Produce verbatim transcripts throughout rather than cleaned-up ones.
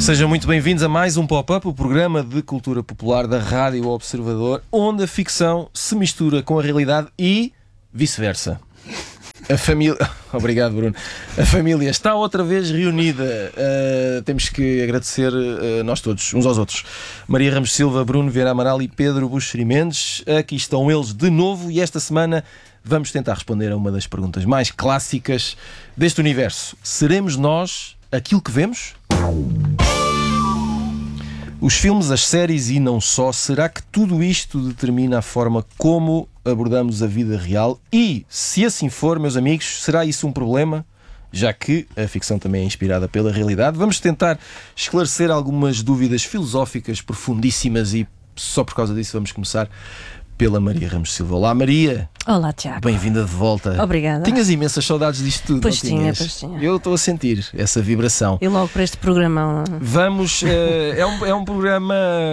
Sejam muito bem-vindos a mais um Pop-Up, o programa de cultura popular da Rádio Observador, onde a ficção se mistura com a realidade e vice-versa. A família... Obrigado, Bruno. A família está outra vez reunida. Uh, temos que agradecer uh, nós todos, uns aos outros. Maria Ramos Silva, Bruno Vieira Amaral e Pedro Buxeri Mendes. Aqui estão eles de novo e esta semana vamos tentar responder a uma das perguntas mais clássicas deste universo. Seremos nós aquilo que vemos? Os filmes, as séries e não só, será que tudo isto determina a forma como abordamos a vida real? E, se assim for, meus amigos, será isso um problema? Já que a ficção também é inspirada pela realidade, vamos tentar esclarecer algumas dúvidas filosóficas profundíssimas e só por causa disso vamos começar pela Maria Ramos Silva. Olá, Maria. Olá, Tiago. Bem-vinda de volta. Obrigada. Tinhas imensas saudades disto tudo, pois não tinha, tinhas? Pois tinha. Eu estou a sentir essa vibração. E logo para este programa... Vamos... Uh, é, um, é um programa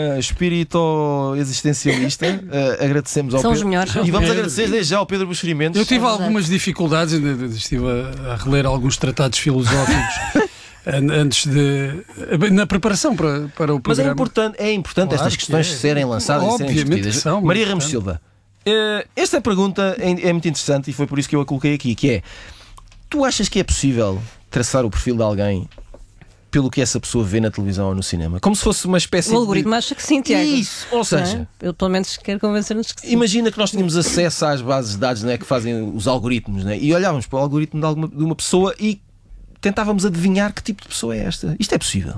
espírito-existencialista. Uh, agradecemos ao São Pedro. os melhores. E vamos agradecer desde já ao Pedro Buxeri Mendes. Eu tive É algumas dificuldades, estive a, a reler alguns tratados filosóficos antes de... na preparação para, para o programa. Mas é importante, é importante Claro estas questões que é. serem lançadas e serem Obviamente discutidas. que são, Maria Ramos portanto. Silva, uh, esta pergunta é, é muito interessante e foi por isso que eu a coloquei aqui, que é: tu achas que é possível traçar o perfil de alguém pelo que essa pessoa vê na televisão ou no cinema? Como se fosse uma espécie de... O algoritmo acha que sim, Tiago. Isso, ou seja... Não é? Eu pelo menos quero convencer-nos que sim. Imagina que nós tínhamos acesso às bases de dados, né, que fazem os algoritmos, né, e olhávamos para o algoritmo de, alguma, de uma pessoa e tentávamos adivinhar que tipo de pessoa é esta. Isto é possível?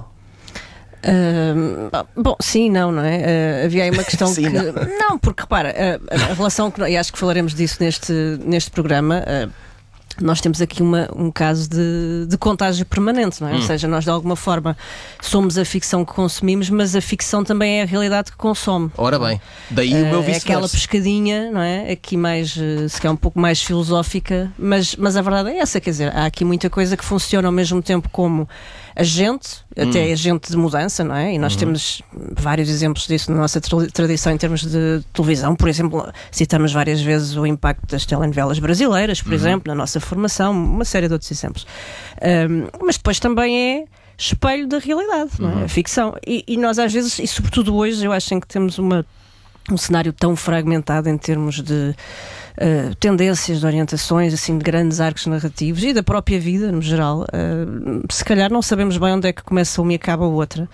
Uh, bom, sim, não, não é? Uh, havia aí uma questão Sim, que... não. não, porque repara, a, a relação que... E acho que falaremos disso neste, neste programa... Uh, nós temos aqui uma, um caso de, de contágio permanente, não é? Hum. Ou seja, nós de alguma forma somos a ficção que consumimos, mas a ficção também é a realidade que consome. Ora bem, daí uh, o meu vice-versa. É aquela pescadinha, não é? Aqui mais, se calhar um pouco mais filosófica, mas, mas a verdade é essa, quer dizer, há aqui muita coisa que funciona ao mesmo tempo como agente, hum. até agente de mudança, não é? E nós uhum. temos vários exemplos disso na nossa tra- tradição em termos de televisão. Por exemplo, citamos várias vezes o impacto das telenovelas brasileiras, por uhum. exemplo, na nossa formação, uma série de outros exemplos. Um, mas depois também é espelho da realidade, não é? Uhum. A ficção. E, e nós às vezes, e sobretudo hoje, eu acho que temos uma, um cenário tão fragmentado em termos de uh, tendências, de orientações, assim, de grandes arcos narrativos e da própria vida, no geral. Uh, se calhar não sabemos bem onde é que começa uma e acaba a outra.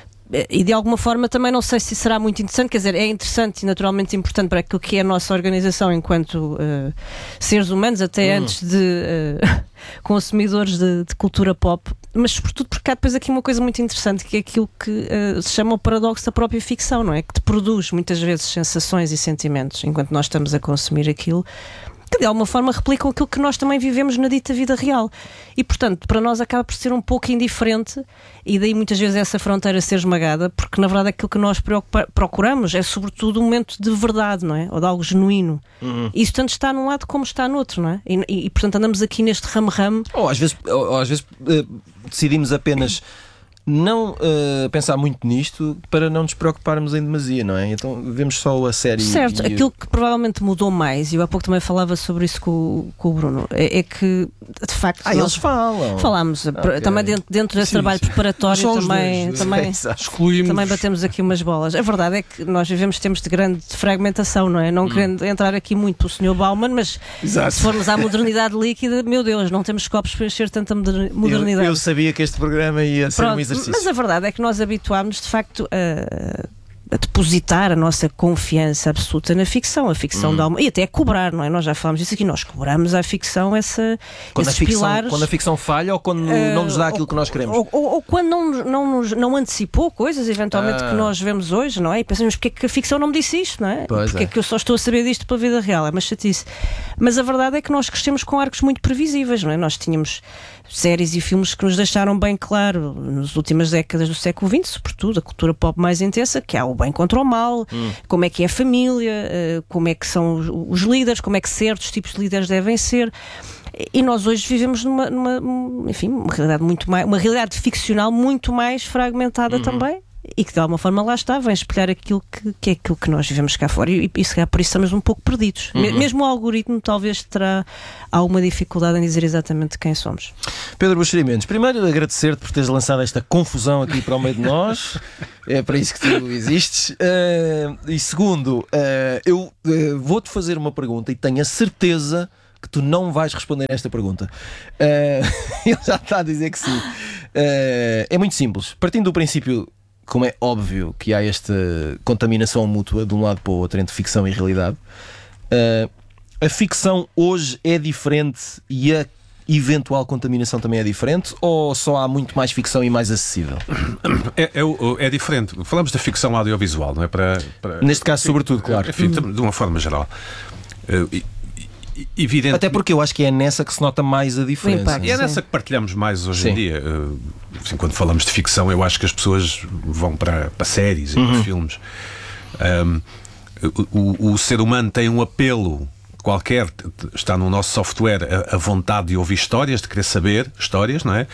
E de alguma forma também não sei se será muito interessante, quer dizer, é interessante e naturalmente importante para aquilo que é a nossa organização enquanto uh, seres humanos, até hum. antes de uh, consumidores de, de cultura pop, mas sobretudo porque há depois aqui uma coisa muito interessante, que é aquilo que uh, se chama o paradoxo da própria ficção, não é? Que te produz muitas vezes sensações e sentimentos enquanto nós estamos a consumir aquilo, que de alguma forma replicam aquilo que nós também vivemos na dita vida real. E, portanto, para nós acaba por ser um pouco indiferente e daí muitas vezes essa fronteira ser esmagada, porque na verdade aquilo que nós preocupa- procuramos é sobretudo um momento de verdade, não é? Ou de algo genuíno. Uhum. E isso tanto está num lado como está no outro, não é? E, e, e portanto andamos aqui neste ramo-ramo. Ou às vezes, ou, ou às vezes uh, decidimos apenas não uh, pensar muito nisto para não nos preocuparmos em demasia, não é? Então vemos só a série. Certo, e... aquilo que provavelmente mudou mais, e eu há pouco também falava sobre isso com, com o Bruno, é, é que de facto. Ah, eles falam. Falámos okay. também dentro, dentro desse sim, trabalho sim. preparatório também, dois, também, excluímos. também batemos aqui umas bolas. A verdade é que nós vivemos tempos de grande fragmentação, não é? Não hum. querendo entrar aqui muito pelo senhor Bauman, mas Exato. Se formos à modernidade líquida, meu Deus, não temos copos para encher tanta modernidade. Eu, eu sabia que este programa ia ser Pronto, um exercício. Mas a verdade é que nós habituámos de facto a, a depositar a nossa confiança absoluta na ficção, a ficção hum. da alma, e até a cobrar, não é? Nós já falámos disso aqui, nós cobramos à ficção essa, quando esses a ficção, pilares. Quando a ficção falha ou quando uh, não nos dá aquilo ou, que nós queremos? Ou, ou, ou quando não, não, nos, não antecipou coisas, eventualmente, ah. que nós vemos hoje, não é? E pensamos, porque é que a ficção não me disse isto, não é? Pois porque é. é que eu só estou a saber disto pela vida real? É uma chatice. Mas a verdade é que nós crescemos com arcos muito previsíveis, não é? Nós tínhamos séries e filmes que nos deixaram bem claro nas últimas décadas do século vinte, sobretudo a cultura pop mais intensa, que há o bem contra o mal, hum. como é que é a família, como é que são os líderes, como é que certos tipos de líderes devem ser. E nós hoje vivemos numa, numa enfim, uma realidade muito mais, uma realidade ficcional muito mais fragmentada uhum. também. e que de alguma forma lá está, vem espelhar aquilo que, que é aquilo que nós vivemos cá fora e, e se calhar por isso estamos um pouco perdidos. Uhum. Mesmo o algoritmo talvez terá alguma dificuldade em dizer exatamente quem somos. Pedro Buxeri Mendes, primeiro agradecer-te por teres lançado esta confusão aqui para o meio de nós, é para isso que tu existes. Uh, e segundo, uh, eu uh, vou-te fazer uma pergunta e tenho a certeza que tu não vais responder a esta pergunta. Uh, ele já está a dizer que sim. Uh, é muito simples. Partindo do princípio, como é óbvio que há esta contaminação mútua de um lado para o outro entre ficção e realidade, uh, a ficção hoje é diferente e a eventual contaminação também é diferente, ou só há muito mais ficção e mais acessível? É, é, é diferente. Falamos da ficção audiovisual, não é? Para, para... Neste caso, sobretudo, claro. Enfim, de uma forma geral. Uh, Evidente. Até porque eu acho que é nessa que se nota mais a diferença. E é nessa que partilhamos mais hoje Sim. em dia. Assim, quando falamos de ficção, eu acho que as pessoas vão para, para séries e uhum. para filmes. Um, o, o, o ser humano tem um apelo qualquer, está no nosso software a, a vontade de ouvir histórias, de querer saber histórias, não é?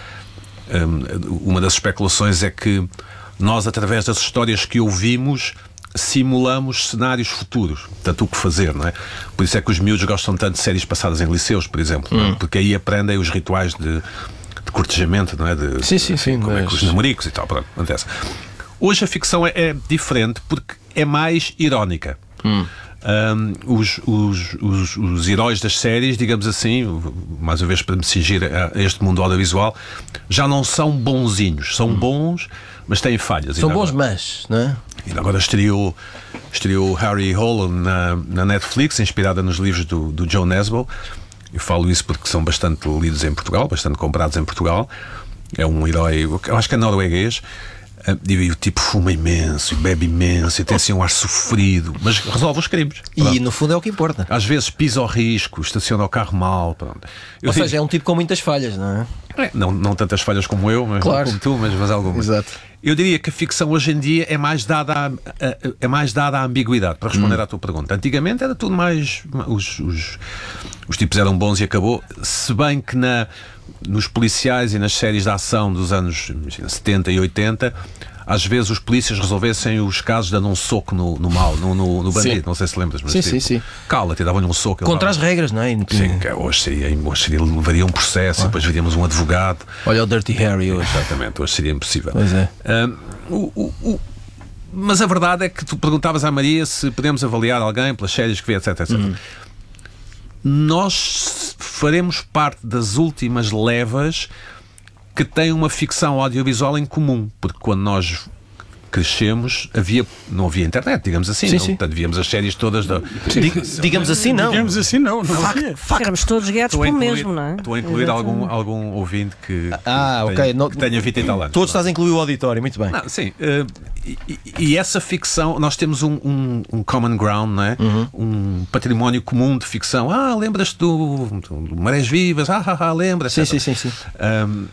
Um, uma das especulações é que nós, através das histórias que ouvimos, simulamos cenários futuros, portanto o que fazer, não é? Por isso é que os miúdos gostam tanto de séries passadas em liceus, por exemplo, hum. porque aí aprendem os rituais de, de cortejamento, não é? De, sim, sim, sim. Como mas... é que os namoricos e tal, pronto, acontece. Hoje a ficção é, é diferente porque é mais irónica. Hum. Um, os, os, os, os heróis das séries, digamos assim, mais uma vez para me cingir a este mundo audiovisual, já não são bonzinhos, são hum. bons, mas têm falhas. São bons, mas, não é? E agora estreou, estreou Harry Holland na, na Netflix, inspirada nos livros do, do Joe Nesbo. Eu falo isso porque são bastante lidos em Portugal, bastante comprados em Portugal. É um herói, eu acho que é norueguês. E o tipo fuma imenso, bebe imenso, e tem assim um ar sofrido, mas resolve os crimes. Pronto. E no fundo é o que importa. Às vezes pisa ao risco, estaciona o carro mal. Pronto. Ou digo, seja, é um tipo com muitas falhas, não é? é não, não tantas falhas como eu, mas claro. como tu, mas, mas algumas. Exato. Eu diria que a ficção hoje em dia é mais dada à, é mais dada à ambiguidade, para responder hum. à tua pergunta. Antigamente era tudo mais. Os, os, os tipos eram bons e acabou. Se bem que na, nos policiais e nas séries de ação dos anos imagina, setenta e oitenta, às vezes os polícias resolvessem os casos dando um soco no, no mal, no, no, no bandido. Sim. Não sei se lembras, mas sim, tipo, sim, sim. Cala-te, davam-lhe um soco. Contra as regras, não é? Sim, que hoje seria, hoje seria, levaria um processo, ah. e depois veríamos um advogado. Olha o Dirty Harry hoje. Exatamente, hoje seria impossível. Pois é. Um, o, o, o, mas a verdade é que tu perguntavas à Maria se podemos avaliar alguém pelas séries que vê, etc, etcétera. Uhum. Nós faremos parte das últimas levas que têm uma ficção audiovisual em comum, porque quando nós crescemos, havia, não havia internet, digamos assim, sim, não? Sim. Portanto, víamos as séries todas da... Dig, digamos assim, não. Digamos assim, não. não havia. Éramos todos guiados pelo mesmo, não é? Estou a incluir algum, algum ouvinte que, ah, que, okay. tenha, não, que tenha vinte e tal anos. Todos estás a incluir o auditório, muito bem. Não, sim, uh, e, e essa ficção, nós temos um, um, um common ground, não é? Uhum. Um património comum de ficção. Ah, lembras-te do, do Marés Vivas? Ah, ah, ah lembras? Sim, sim, sim, sim. Um,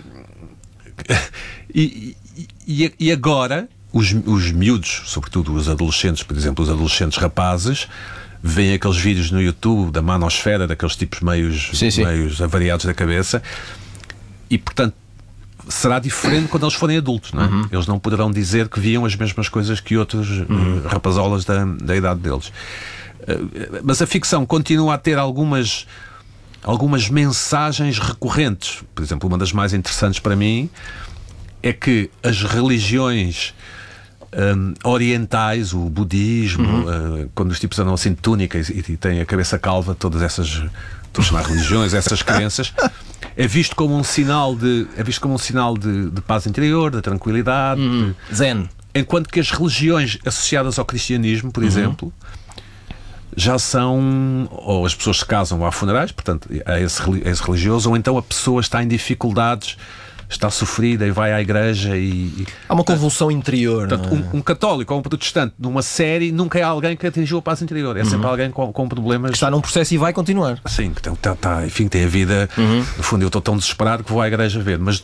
e, e, e agora os, os miúdos, sobretudo os adolescentes, por exemplo, os adolescentes rapazes, veem aqueles vídeos no YouTube da manosfera, daqueles tipos meios, sim, sim. meios avariados da cabeça, e portanto será diferente quando eles forem adultos, não é? Uhum. Eles não poderão dizer que viam as mesmas coisas que outros uhum. uh, rapazolas da, da idade deles. Uh, mas a ficção continua a ter algumas algumas mensagens recorrentes. Por exemplo, uma das mais interessantes para mim é que as religiões um, orientais, o budismo, uhum. uh, quando os tipos andam assim de túnica e, e têm a cabeça calva, todas essas, estou a chamar religiões, essas crenças, é visto como um sinal de, é visto como um sinal de, de paz interior, de tranquilidade, uhum. de, zen. Enquanto que as religiões associadas ao cristianismo, por uhum. exemplo, já são, ou as pessoas se casam ou há funerais, portanto, é esse, é esse religioso, ou então a pessoa está em dificuldades, está sofrida e vai à igreja e... e há uma convulsão interior. Portanto, um, um católico ou um protestante numa série nunca é alguém que atingiu a paz interior, é uhum. sempre alguém com, com problemas... Que está num processo e vai continuar. Sim, que tem, tá, tá, enfim, tem a vida... Uhum. No fundo, eu estou tão desesperado que vou à igreja ver, mas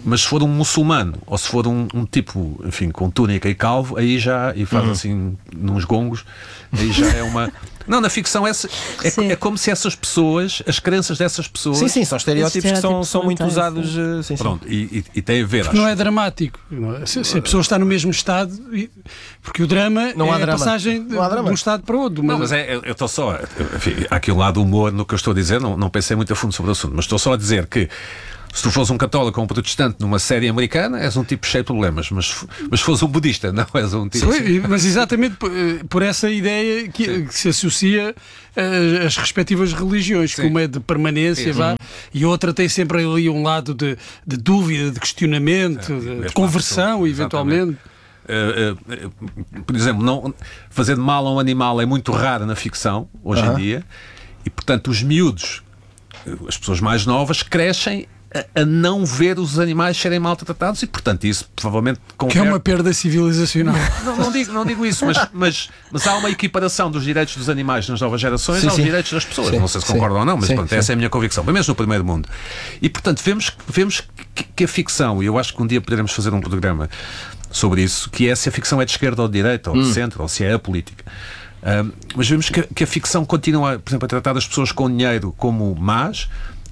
Mas se for um muçulmano, ou se for um, um tipo, enfim, com túnica e calvo, aí já, e faz uhum. assim, nos gongos, aí já é uma... Não, na ficção é, é, é como se essas pessoas, as crenças dessas pessoas... Sim, sim, são estereótipos que são, são muito usados... Sim, Pronto, sim. E, e, e tem a ver... Porque não é dramático. Não é? Se, se a pessoa está no mesmo estado... Porque o drama não é drama. a passagem de, de um estado para outro. Mas... Não, mas é, eu estou só... Enfim, há aqui um lado humor no que eu estou a dizer, não, não pensei muito a fundo sobre o assunto, mas estou só a dizer que se tu fores um católico ou um protestante numa série americana, és um tipo cheio de problemas, mas, mas se fores um budista, não és um tipo... Sim, mas exatamente por, por essa ideia que, que se associa às respectivas religiões, Sim. que uma é de permanência, Sim. vá, e outra tem sempre ali um lado de, de dúvida, de questionamento, Sim, de, de conversão, eventualmente. Uh, uh, por exemplo, não, fazer mal a um animal é muito raro na ficção, hoje uh-huh. em dia, e portanto os miúdos, as pessoas mais novas, crescem a não ver os animais serem maltratados e, portanto, isso provavelmente... Converte... Que é uma perda civilizacional. Não, não, digo, não digo isso, mas, mas, mas há uma equiparação dos direitos dos animais nas novas gerações sim, aos sim. direitos das pessoas. Sim, não sei se concordam ou não, mas sim, pronto, sim. essa é a minha convicção. Pelo menos no primeiro mundo. E, portanto, vemos, vemos que, que a ficção, e eu acho que um dia poderemos fazer um programa sobre isso, que é se a ficção é de esquerda ou de direita, ou de hum. centro, ou se é a política. Um, mas vemos que, que a ficção continua, por exemplo, a tratar as pessoas com dinheiro como más,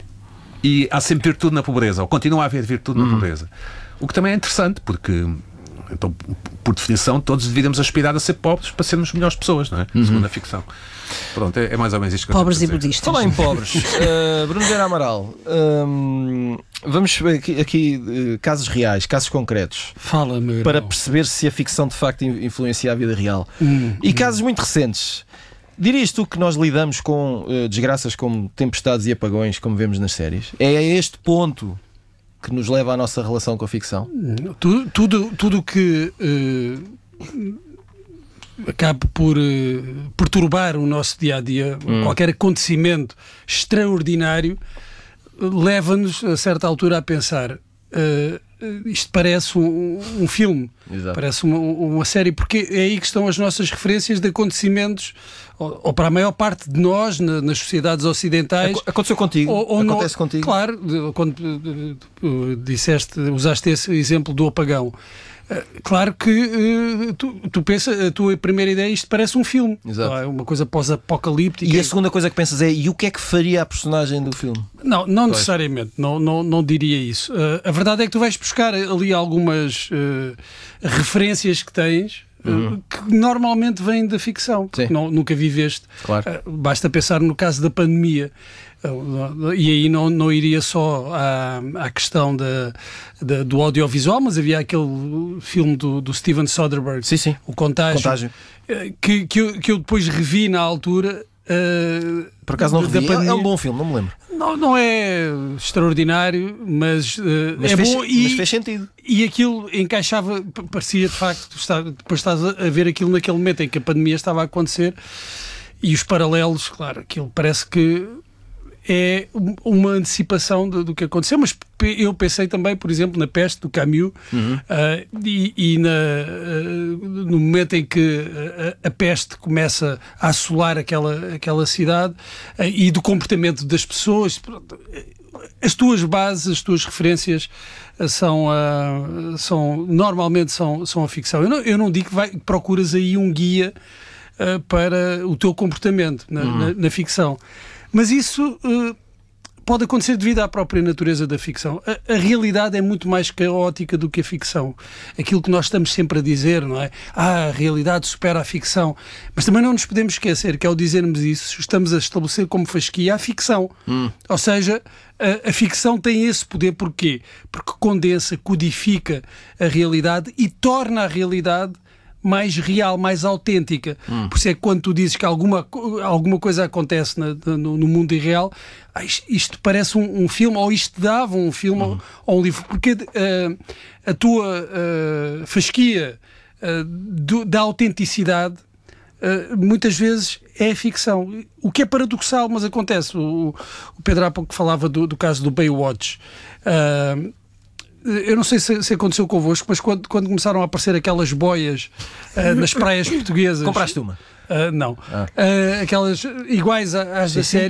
e há sempre virtude na pobreza, ou continua a haver virtude uhum. na pobreza. O que também é interessante, porque, então, por definição, todos deveríamos aspirar a ser pobres para sermos melhores pessoas, não é? Uhum. Segundo a ficção. Pronto, é, é mais ou menos isto que eu Pobres e budistas. Falar em pobres, uh, Bruno Vieira Amaral, um, vamos aqui, aqui uh, casos reais, casos concretos. Fala, meu para irmão. perceber se a ficção de facto influencia a vida real. Hum, e hum. casos muito recentes. Dirias tu que nós lidamos com uh, desgraças como tempestades e apagões, como vemos nas séries? É a este ponto que nos leva à nossa relação com a ficção? Tudo tudo, tudo que uh, acabe por uh, perturbar o nosso dia-a-dia, hum. qualquer acontecimento extraordinário, leva-nos a certa altura a pensar... Uh, isto parece um, um filme, Exato. Parece uma, uma série, porque é aí que estão as nossas referências de acontecimentos, ou, ou para a maior parte de nós, na, nas sociedades ocidentais. Aconteceu contigo? Ou, ou Acontece no, contigo? Claro, quando uh, disseste, usaste esse exemplo do apagão. Claro que uh, tu, tu pensas, a tua primeira ideia, isto parece um filme. Exato. É uma coisa pós-apocalíptica. E a segunda coisa que pensas é, e o que é que faria a personagem do filme? Não, não pois. necessariamente, não, não, não diria isso. Uh, a verdade é que tu vais buscar ali algumas uh, referências que tens, uhum. uh, que normalmente vêm da ficção, que não, nunca viveste. Claro. Uh, basta pensar no caso da pandemia. E aí não, não iria só à, à questão da, da, do audiovisual, mas havia aquele filme do, do Steven Soderbergh, sim, sim. O Contágio, Contágio. Que, que, eu, que eu depois revi na altura. Uh, Por acaso não revi, é um bom filme, não me lembro. Não, não é extraordinário, mas, uh, mas é fez, bom e, mas fez sentido. E aquilo encaixava, parecia de facto, está, depois estás a ver aquilo naquele momento em que a pandemia estava a acontecer e os paralelos, claro, aquilo parece que é uma antecipação do, do que aconteceu, mas eu pensei também, por exemplo, na Peste, do Camus, uhum. uh, e, e na, uh, no momento em que a, a peste começa a assolar aquela, aquela cidade, uh, e do comportamento das pessoas. As tuas bases, as tuas referências uh, são, uh, são normalmente são, são a ficção. Eu não, eu não digo que, vai, que procuras aí um guia uh, para o teu comportamento na, uhum. na, na ficção. Mas isso uh, pode acontecer devido à própria natureza da ficção. A, a realidade é muito mais caótica do que a ficção. Aquilo que nós estamos sempre a dizer, não é? Ah, a realidade supera a ficção. Mas também não nos podemos esquecer que ao dizermos isso, estamos a estabelecer como fasquia a ficção. Hum. Ou seja, a, a ficção tem esse poder. Porquê? Porque condensa, codifica a realidade e torna a realidade mais real, mais autêntica. Hum. Por isso é que quando tu dizes que alguma, alguma coisa acontece na, no, no mundo irreal, ah, isto, isto parece um, um filme, ou isto dava um filme hum. ou, ou um livro, porque uh, a tua uh, fasquia uh, do, da autenticidade uh, muitas vezes é ficção. O que é paradoxal, mas acontece. O, o Pedro há pouco falava do, do caso do Baywatch. Uh, Eu não sei se, se aconteceu convosco, mas quando, quando começaram a aparecer aquelas boias uh, nas praias portuguesas... Compraste uma? Uh, não. Ah. Uh, aquelas iguais às sim, da série.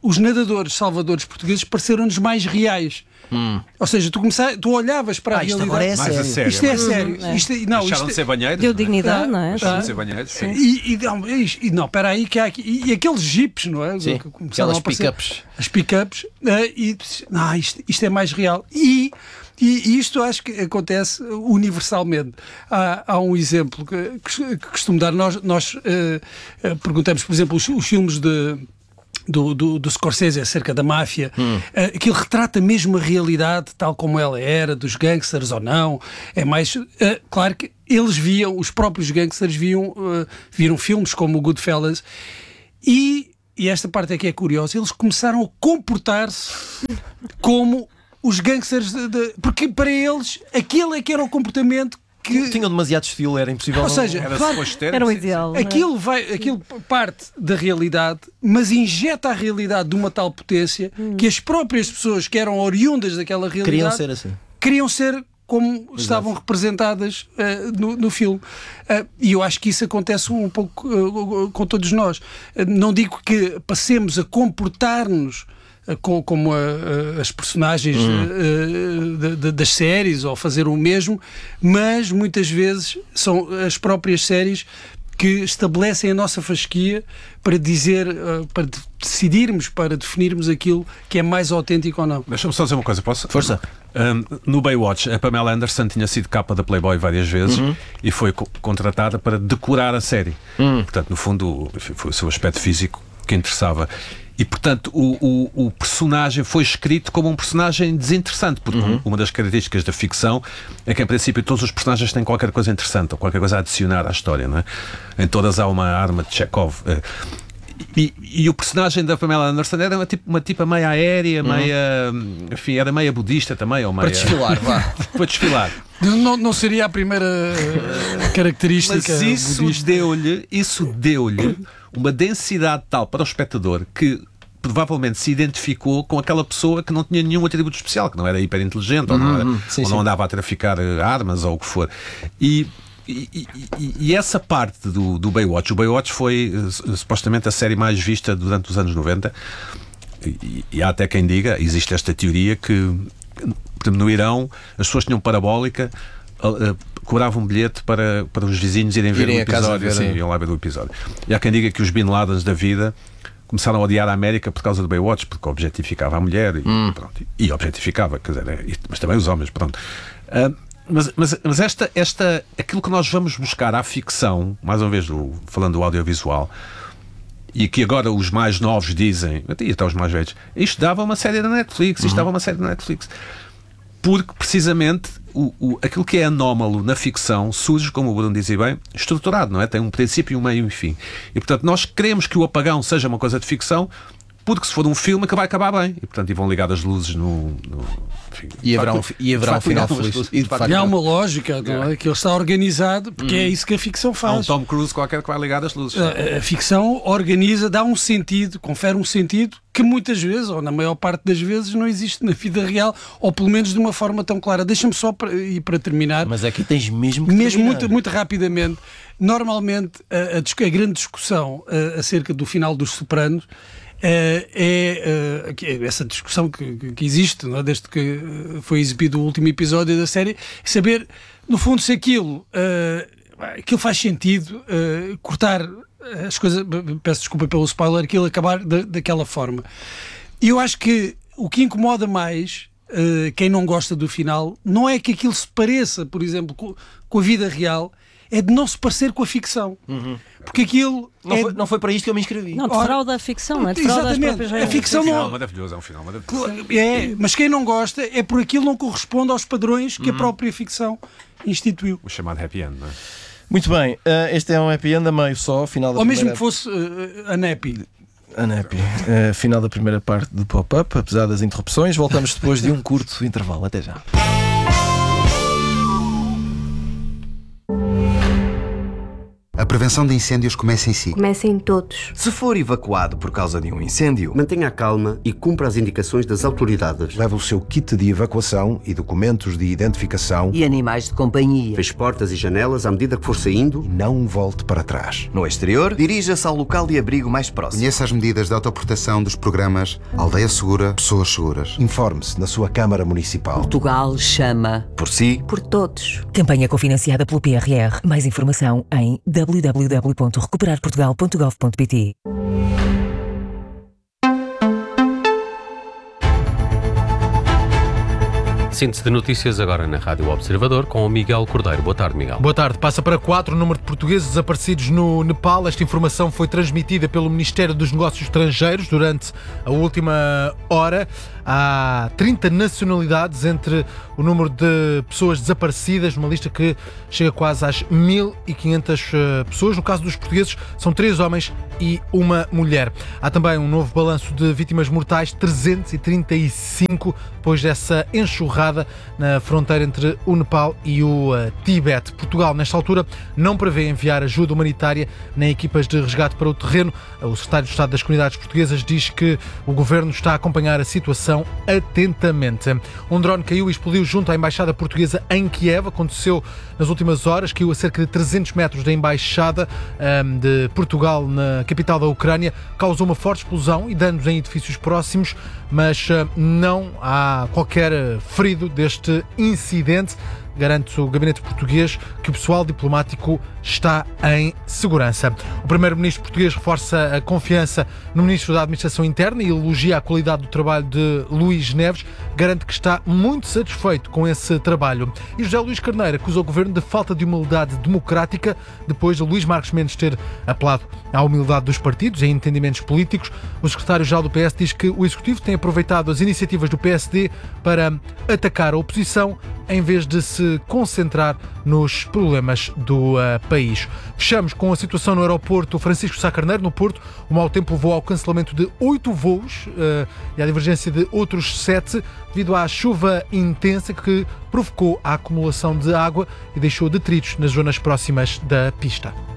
os nadadores salvadores portugueses pareceram-nos mais reais. Hum. Ou seja, tu, começaste, tu olhavas para ah, a isto realidade. É mais a sério. Isto é mas... sério. Uhum, é. Isto, não, Deixaram isto, de ser banheiros. Deu dignidade, não é? Deixaram Ah, de ser banheiros, sim. E, e, não, e, não, espera aí, que há aqui. E, e aqueles jipes, não é? Sim, aquelas pick-ups. As pick-ups. Uh, e não, isto, isto é mais real. E. E isto acho que acontece universalmente. Há, há um exemplo que, que costumo dar. Nós, nós uh, uh, perguntamos, por exemplo, os, os filmes de. Do, do, do Scorsese acerca da máfia, hum. uh, que ele retrata mesmo a realidade tal como ela era, dos gangsters ou não. É mais. Uh, claro que eles viam, os próprios gangsters viam, uh, viram filmes como o Goodfellas e, e esta parte é que é curiosa, eles começaram a comportar-se como os gangsters, de, de, porque para eles aquele é que era o comportamento que tinham demasiado estilo, era impossível. Ou seja, era, claro, ter, era o sim, ideal. sim. Aquilo, vai, aquilo parte da realidade, mas injeta a realidade de uma tal potência hum. que as próprias pessoas que eram oriundas daquela realidade queriam ser assim. Queriam ser como Exato. Estavam representadas uh, no, no filme. Uh, e eu acho que isso acontece um pouco uh, com todos nós. Uh, não digo que passemos a comportar-nos Com, como a, a, as personagens hum. uh, de, de, das séries ou fazer o mesmo, mas muitas vezes são as próprias séries que estabelecem a nossa fasquia para dizer, uh, para decidirmos, para definirmos aquilo que é mais autêntico ou não. Deixa-me só dizer uma coisa, posso? Força. Um, no Baywatch, a Pamela Anderson tinha sido capa da Playboy várias vezes uhum. e foi co- contratada para decorar a série. Uhum. Portanto, no fundo, foi o seu aspecto físico que interessava. E, portanto, o, o, o personagem foi escrito como um personagem desinteressante, porque uhum. uma das características da ficção é que, em princípio, todos os personagens têm qualquer coisa interessante ou qualquer coisa a adicionar à história, não é? Em todas há uma arma de Chekhov. E, e o personagem da Pamela Anderson era uma tipa, uma tipa meia aérea, uhum. meia... Enfim, era meia budista também, ou meia... Para desfilar, vá. Para desfilar. Não, não seria a primeira característica Mas isso budista. deu-lhe, isso deu-lhe uma densidade tal para o espectador que provavelmente se identificou com aquela pessoa que não tinha nenhum atributo especial, que não era hiperinteligente uhum, ou, não, era, sim, ou não andava a traficar armas ou o que for. E, e, e, e essa parte do, do Baywatch, o Baywatch foi uh, supostamente a série mais vista durante os anos noventa, e, e há até quem diga, existe esta teoria que no Irão as pessoas tinham parabólica, uh, uh, cobravam um bilhete para, para os vizinhos irem ver irem o episódio, ver, sim, iam lá ver o episódio. E há quem diga que os Bin Ladens da vida começaram a odiar a América por causa do Baywatch, porque objetificava a mulher e, hum. pronto, e objetificava, quer dizer, mas também os homens, pronto. Uh, mas mas, mas esta, esta, aquilo que nós vamos buscar à ficção, mais uma vez do, falando do audiovisual, e que agora os mais novos dizem, e até os mais velhos, isto dava uma série da Netflix, isto uhum. dava uma série da Netflix. Porque, precisamente, o, o, aquilo que é anómalo na ficção surge, como o Bruno dizia bem, estruturado, não é? Tem um princípio, um meio e um fim. E, portanto, nós queremos que o apagão seja uma coisa de ficção, porque se for um filme que vai acabar bem. E, portanto, e vão ligar as luzes no... no enfim, e haverá um, e haverá um final feliz. E, e há uma lógica, não é? Que ele está organizado, porque hum. é isso que a ficção faz. Há um Tom Cruise qualquer que vai ligar as luzes. A, a ficção organiza, dá um sentido, confere um sentido que muitas vezes, ou na maior parte das vezes, não existe na vida real, ou pelo menos de uma forma tão clara. Deixa-me só, para, e para terminar... Mas aqui tens mesmo que Mesmo muito, muito rapidamente. Normalmente, a, a, a grande discussão a, acerca do final dos Sopranos Uh, é uh, essa discussão que, que existe, não é? Desde que foi exibido o último episódio da série, saber, no fundo, se aquilo, uh, aquilo faz sentido uh, cortar as coisas, peço desculpa pelo spoiler, aquilo acabar da, daquela forma. E eu acho que o que incomoda mais uh, quem não gosta do final não é que aquilo se pareça, por exemplo, com, com a vida real, é de não se parecer com a ficção. Uhum. Porque aquilo... Não, é... foi, não foi para isto que eu me inscrevi. Não, defrauda a ficção, não é? Defrauda as próprias regras. A ficção é um final não... maravilhoso, é um final maravilhoso. É, mas quem não gosta é por aquilo não corresponde aos padrões que uhum. a própria ficção instituiu. O chamado happy end, não é? Muito bem, uh, este é um happy end a meio só, final da Ou primeira... mesmo que fosse uh, a Nepi. A Nepi. Uh, final da primeira parte do Pop-Up, apesar das interrupções. Voltamos depois de um curto intervalo. Até já. prevenção de incêndios começa em si. Comecem todos. Se for evacuado por causa de um incêndio, mantenha a calma e cumpra as indicações das autoridades. Leve o seu kit de evacuação e documentos de identificação. E animais de companhia. Feche portas e janelas à medida que for saindo. E não volte para trás. No exterior, dirija-se ao local de abrigo mais próximo. Conheça as medidas de autoproteção dos programas Aldeia Segura, Pessoas Seguras. Informe-se na sua Câmara Municipal. Portugal chama por si, por todos. Campanha cofinanciada pelo P R R. Mais informação em w w w ponto recuperar portugal ponto gov ponto p t. Síntese de notícias agora na Rádio Observador com o Miguel Cordeiro. Boa tarde, Miguel. Boa tarde. Passa para quatro o número de portugueses desaparecidos no Nepal. Esta informação foi transmitida pelo Ministério dos Negócios Estrangeiros durante a última hora. Há trinta nacionalidades entre o número de pessoas desaparecidas, numa lista que chega quase às mil e quinhentas pessoas. No caso dos portugueses, são três homens e uma mulher. Há também um novo balanço de vítimas mortais, trezentos e trinta e cinco, depois dessa enxurrada na fronteira entre o Nepal e o uh, Tibete. Portugal, nesta altura, não prevê enviar ajuda humanitária nem equipas de resgate para o terreno. O secretário de Estado das Comunidades Portuguesas diz que o governo está a acompanhar a situação atentamente. Um drone caiu e explodiu junto à Embaixada Portuguesa em Kiev. Aconteceu nas últimas horas, caiu a cerca de trezentos metros da Embaixada um, de Portugal na capital da Ucrânia. Causou uma forte explosão e danos em edifícios próximos, mas uh, não há qualquer ferido deste incidente. Garante o gabinete português que o pessoal diplomático está em segurança. O primeiro-ministro português reforça a confiança no ministro da Administração Interna e elogia a qualidade do trabalho de Luís Neves. Garante que está muito satisfeito com esse trabalho. E José Luís Carneiro acusa o governo de falta de humildade democrática depois de Luís Marques Mendes ter apelado à humildade dos partidos em entendimentos políticos. O secretário-geral do P S diz que o Executivo tem aproveitado as iniciativas do P S D para atacar a oposição em vez de se concentrar nos problemas do uh, país. Fechamos com a situação no aeroporto Francisco Sá Carneiro, no Porto. O mau tempo levou ao cancelamento de oito voos uh, e à divergência de outros sete, devido à chuva intensa que provocou a acumulação de água e deixou detritos nas zonas próximas da pista.